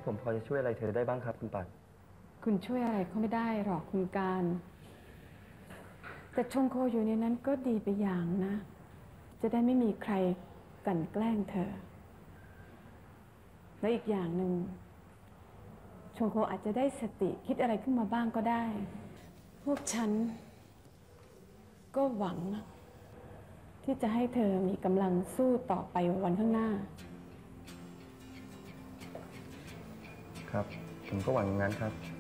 ผมพอจะช่วยอะไรเธอได้บ้างครับคุณปัดคุณช่วยอะไรเขาไม่ได้หรอกคุณการแต่ชงโคอยู่ในนั้นก็ดีไปอย่างนะจะได้ไม่มีใครกลั่นแกล้งเธอและอีกอย่างหนึ่งชงโคอาจจะได้สติคิดอะไรขึ้นมาบ้างก็ได้พวกฉันก็หวังที่จะให้เธอมีกำลังสู้ต่อไปวันข้างหน้าครับผมก็หวังอย่างนั้นครับ